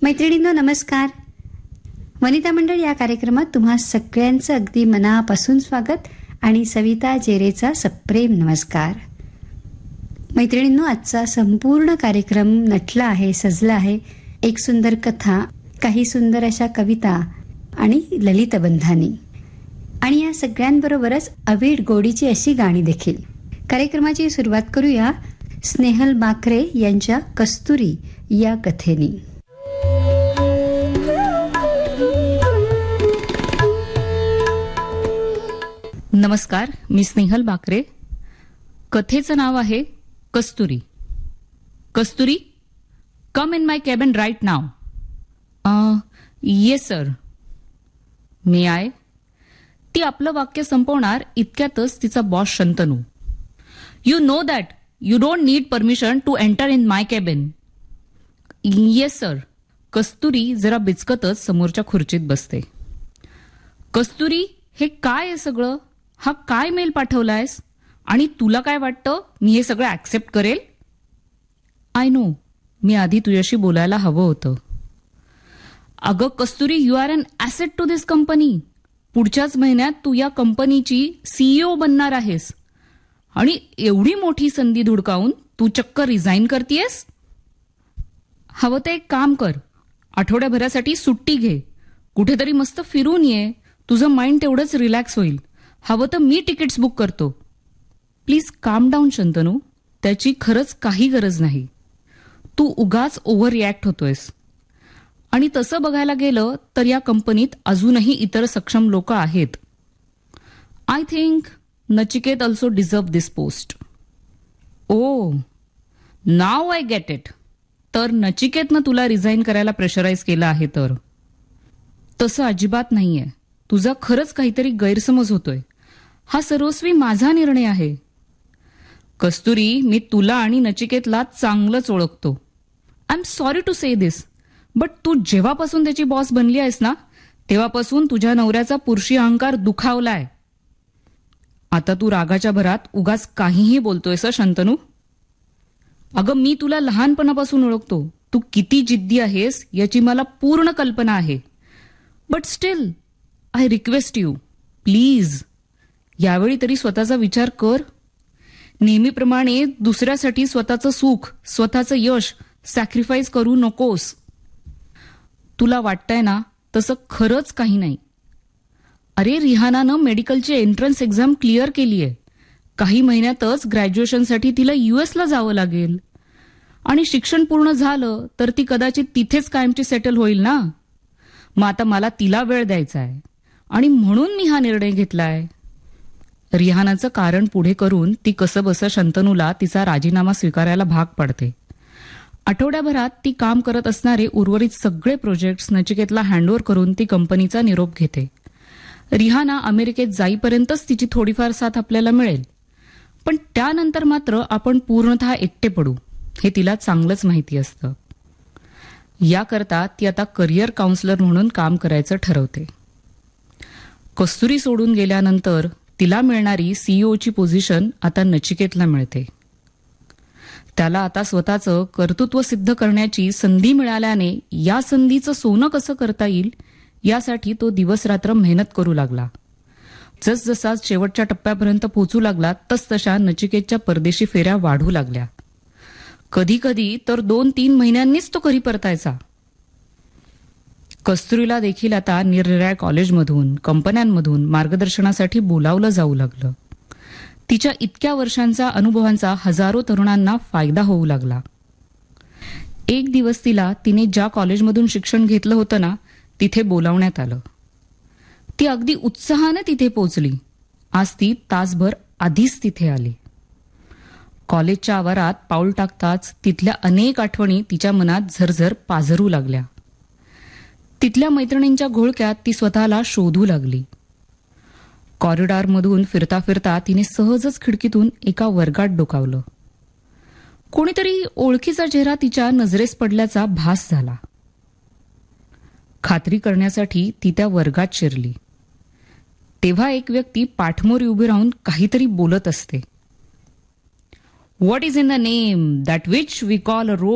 मैत्रिणींनो नमस्कार. वनिता मंडळ या कार्यक्रमात तुम्हा सगळ्यांचं अगदी मनापासून स्वागत आणि सविता जेरेचा सप्रेम नमस्कार. मैत्रिणींनो, आजचा संपूर्ण कार्यक्रम नटला आहे, सजला आहे. एक सुंदर कथा, काही सुंदर अशा कविता आणि ललितबंधानी आणि या सगळ्यांबरोबरच अवीट गोडीची अशी गाणी देखील. कार्यक्रमाची सुरुवात करूया स्नेहल बाकरे यांच्या कस्तुरी या कथेनी. नमस्कार, मी स्नेहल बाकरे. कथेचं नाव आहे कस्तुरी. कस्तुरी, कम in my cabin right now. Yes sir. May I. ती आपलं वाक्य संपवणार इतक्यातच तिचा boss Shantanu, you know that you don't need permission to enter in my cabin. Yes sir. कस्तुरी जरा बिचकतच समोरच्या खुर्चीत बसते. कस्तुरी, हे काय आहे सगळं? हा काय मेल पाठवलायस? आणि तुला काय वाटतं मी हे सगळं ऍक्सेप्ट करेल? आय नो, मी आधी तुझ्याशी बोलायला हवं होतं. अगं कस्तुरी, you R an asset to this company. पुढच्याच महिन्यात तू या कंपनीची सीईओ बनणार आहेस आणि एवढी मोठी संधी धुडकावून तू चक्क रिझाईन करतेयस. हवं ते एक काम कर, आठवड्याभरासाठी सुट्टी घे, कुठेतरी मस्त फिरून ये, तुझं माइंड तेवढंच रिलॅक्स होईल. हवं तर मी तिकीट्स बुक करतो. प्लीज काम डाऊन शंतनू, त्याची खरंच काही गरज नाही. तू उगाच ओव्हर रिॲक्ट होतोयस. आणि तसं बघायला गेलं तर या कंपनीत अजूनही इतर सक्षम लोक आहेत. I think Nachiket also deserve this post. O, now I get it. तर नचिकेतनं तुला रिझाईन करायला प्रेशराईज केलं आहे तर? तसं अजिबात नाहीये. तुझा खरंच काहीतरी गैरसमज होतोय. हा सर्वस्वी माझा निर्णय आहे. कस्तुरी, मी तुला आणि नचिकेतला चांगलंच ओळखतो. I am sorry to say this, but तू जेव्हापासून त्याची बॉस बनली आहेस ना, तेव्हापासून तुझ्या नवऱ्याचा पुरुषी अहंकार दुखावलाय. आता तू रागाच्या भरात उगाच काहीही बोलतोयस शंतनू. अगं, मी तुला लहानपणापासून ओळखतो. तू किती जिद्दी आहेस याची मला पूर्ण कल्पना आहे. But still I request you, please यावेळी तरी स्वतःचा विचार कर. नेहमीप्रमाणे दुसऱ्यासाठी स्वतःचं सुख, स्वतःचं यश सॅक्रिफाईस करू नकोस. तुला वाटतंय ना, तसं खरंच काही नाही. अरे, रिहानानं मेडिकलची एंट्रन्स एक्झाम क्लिअर केली आहे. काही महिन्यातच ग्रॅज्युएशनसाठी तिला यूएसला जावं लागेल. आणि शिक्षण पूर्ण झालं तर ती कदाचित तिथेच कायमची सेटल होईल ना. मग आता मला तिला वेळ द्यायचा आहे आणि म्हणून मी हा निर्णय घेतलाय. रिहानाचं कारण पुढे करून ती कसंबसं शंतनूला तिचा राजीनामा स्वीकारायला भाग पडते. आठवड्याभरात ती काम करत असणारे उर्वरित सगळे प्रोजेक्ट्स नचिकेतला हँडओव्हर करून ती कंपनीचा निरोप घेते. रिहाना अमेरिकेत जाईपर्यंतच तिची थोडीफार साथ आपल्याला मिळेल, पण त्यानंतर मात्र आपण पूर्णतः एकटे पडू हे तिला चांगलंच माहिती असतं. याकरता ती आता करिअर काउन्सिलर म्हणून काम करायचं ठरवते. कस्तुरी सोडून गेल्यानंतर तिला मिळणारी सीईओची पोझिशन आता नचिकेतला मिळते. त्याला आता स्वतःचं कर्तृत्व सिद्ध करण्याची संधी मिळाल्याने या संधीचं सोनं कसं करता येईल यासाठी तो दिवसरात्र मेहनत करू लागला. जसजसा शेवटच्या टप्प्यापर्यंत पोहोचू लागला तसतशा नचिकेतच्या परदेशी फेऱ्या वाढू लागल्या. कधी कधी तर 2-3 महिन्यांनीच तो घरी परतायचा. कस्तुरीला देखील आता निरनिराळ्या कॉलेजमधून, कंपन्यांमधून मार्गदर्शनासाठी बोलावलं जाऊ लागलं. तिच्या इतक्या वर्षांचा अनुभवांचा हजारो तरुणांना फायदा होऊ लागला. एक दिवस तिने ज्या कॉलेजमधून शिक्षण घेतलं होतं ना, तिथे बोलावण्यात आलं. ती अगदी उत्साहानं तिथे पोचली. आज ती तासभर आधीच तिथे आली. कॉलेजच्या आवारात पाऊल टाकताच तिथल्या अनेक आठवणी तिच्या मनात झरझर पाझरू लागल्या. तिथल्या मैत्रिणींच्या घोळक्यात ती स्वतःला शोधू लागली. कॉरिडॉरमधून फिरता फिरता तिने सहजच खिडकीतून एका वर्गात डोकावलं. कोणीतरी ओळखीचा चेहरा तिच्या नजरेस पडल्याचा भास झाला. खात्री करण्यासाठी ती त्या वर्गात शिरली. तेव्हा एक व्यक्ती पाठमोरी उभी राहून काहीतरी बोलत असते. What is in the name that which we call a road